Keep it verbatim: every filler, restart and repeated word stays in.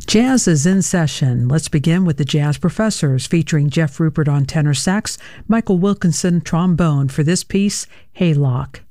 Jazz is in session. Let's begin with the Jazz Professors, featuring Jeff Rupert on tenor sax, Michael Wilkinson trombone for this piece, Haylock.